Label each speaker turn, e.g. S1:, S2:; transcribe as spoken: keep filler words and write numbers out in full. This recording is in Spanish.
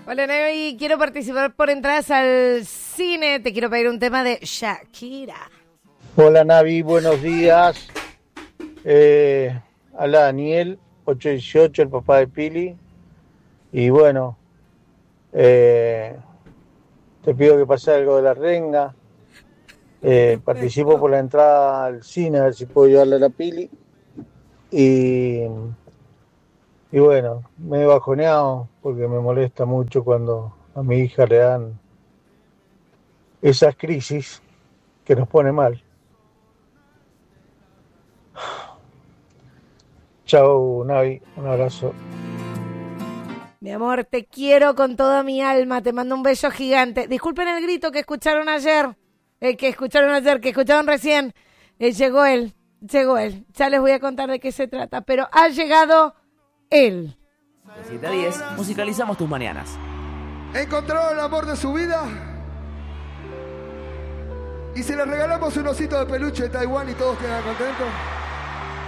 S1: Hola, Navi, quiero participar por entradas al cine. Te quiero pedir un tema de Shakira.
S2: Hola, Navi, buenos días. Eh, Hola, Daniel, ocho dieciocho, el papá de Pili. Y bueno, eh, te pido que pase algo de la renga. Eh, participo por la entrada al cine, a ver si puedo llevarle a la Pili. Y, y bueno, me he bajoneado porque me molesta mucho cuando a mi hija le dan esas crisis que nos pone mal. Chao, Navi, un abrazo.
S1: Mi amor, te quiero con toda mi alma. Te mando un beso gigante. Disculpen el grito que escucharon ayer. Eh, que escucharon ayer, que escucharon recién. Eh, llegó él, llegó él. Ya les voy a contar de qué se trata. Pero ha llegado él.
S3: De siete a diez, musicalizamos tus mañanas.
S4: ¿Encontraron el amor de su vida? Y se les regalamos un osito de peluche de Taiwán y todos quedan contentos.